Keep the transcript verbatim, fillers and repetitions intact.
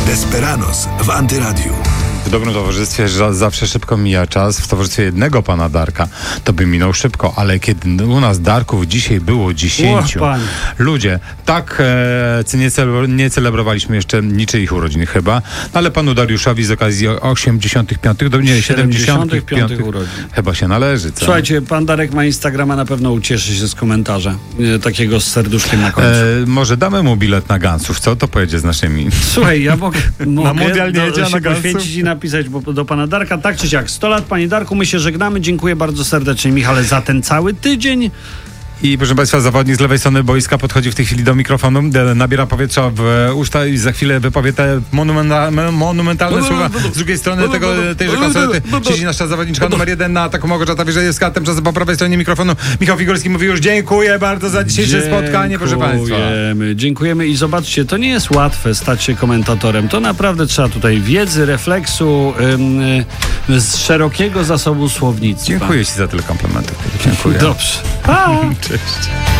Desperados w Antyradiu. W dobrym towarzystwie zawsze szybko mija czas. W towarzystwie jednego pana Darka to by minął szybko, ale kiedy u nas Darków dzisiaj było dziesięciu. Och, ludzie, tak e, nie, cele, nie celebrowaliśmy jeszcze niczyich urodzin chyba, ale panu Dariuszowi z okazji osiemdziesiątych piątych, do nie, siedemdziesiątych piątych urodzin. Chyba się należy. Co? Słuchajcie, pan Darek ma Instagrama, na pewno ucieszy się z komentarza. E, takiego z serduszkiem na końcu. E, może damy mu bilet na Gansów, co? To pojedzie z naszymi. Słuchaj, ja mogę, mogę mundial nie do, jedzie, a się na Gansów? poświęcić i napisać bo, do pana Darka. Tak czy siak, sto lat, panie Darku, my się żegnamy. Dziękuję bardzo serdecznie, Michale, za ten cały tydzień. I proszę państwa, zawodnik z lewej strony boiska podchodzi w tej chwili do mikrofonu, nabiera powietrza w usta i za chwilę wypowie te monumenta, monumentalne słowa. Z drugiej strony tego, tejże konsolety siedzi nasza zawodniczka numer jeden na ataku Małgorzata Wierzejewska, tymczasem po prawej stronie mikrofonu Michał Figurski mówi już dziękuję bardzo za dzisiejsze Dziękujemy. spotkanie, proszę państwa. Dziękujemy, dziękujemy i zobaczcie, to nie jest łatwe stać się komentatorem. To naprawdę trzeba tutaj wiedzy, refleksu, ym, z szerokiego zasobu słownictwa. Dziękuję ci za tyle komplementów. Dziękuję. Dobrze. Pa! Cześć.